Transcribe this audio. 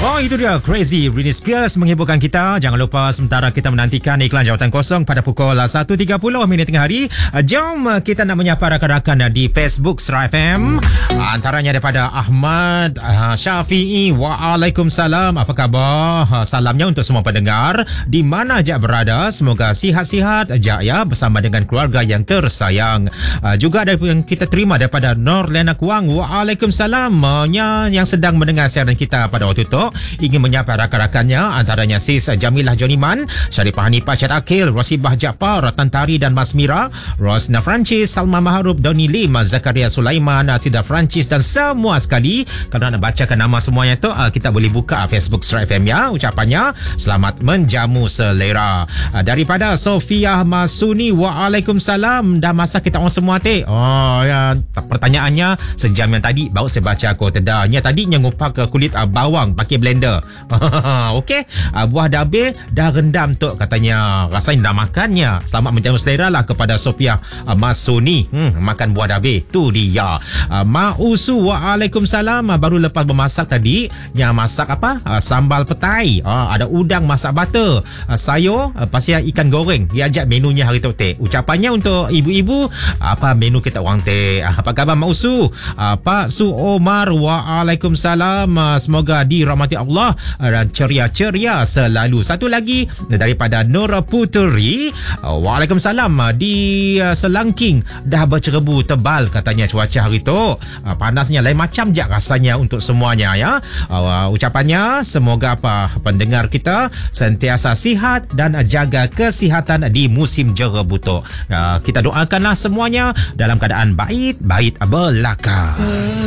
Oh, itu dia Crazy Britney Spears menghiburkan kita. Jangan lupa sementara kita menantikan iklan jawatan kosong pada pukul 1.30 minit tengah hari. Jom kita nak menyapa rakan-rakan di Facebook Star FM. Antaranya daripada Ahmad Syafi'i. Waalaikumsalam. Apa khabar? Salamnya untuk semua pendengar di mana aja berada. Semoga sihat-sihat aja ya bersama dengan keluarga yang tersayang. Juga ada yang kita terima daripada Norlena Kuang. Waalaikumsalam. Yang sedang mendengar siaran kita pada waktu itu ingin menyapa rakan-rakannya, antaranya Sis Jamilah Joniman, Syarifah Hanifah Syed Akil, Rosibah Jaafar, Ratan Tari dan Mas Mira, Rosna Francis, Salma Maharub, Doni Lim, Zakaria Sulaiman, Tida Francis dan semua sekali. Kalau nak bacakan nama semuanya tu, kita boleh buka Facebook Star FM ya. Ucapannya selamat menjamu selera. Daripada Sofia Masuni, Waalaikumsalam. Dah masak kita orang semua teh? Oh ya, pertanyaannya sejam yang tadi baru saya baca aku tedanya. Tadinya ngupak kulit bawang pakai blender. Okey, buah dabe dah rendam tu katanya. Rasanya dah makannya. Selamat menjamu selera lah kepada Sophia Masuni. Makan buah dabe. Tu dia. Mausu, Waalaikumsalam. Baru lepas bermasak tadi. Yang masak apa? Sambal petai. Ada udang masak butter. Sayur pasal ikan goreng. Dia ajak menunya hari tu teh. Ucapannya untuk ibu-ibu. Apa menu kita orang teh? Apa khabar Mausu? Pak Su Omar, Waalaikumsalam. Semoga dirahmati Allah dan ceria-ceria selalu. Satu lagi daripada Nur Puteri. Waalaikumsalam. Di Selangking dah bercerebu tebal katanya cuaca hari tu. Panasnya lain macam je rasanya untuk semuanya ya. Ucapannya semoga pendengar kita sentiasa sihat dan jaga kesihatan di musim jerebutuk. Kita doakanlah semuanya dalam keadaan baik belaka.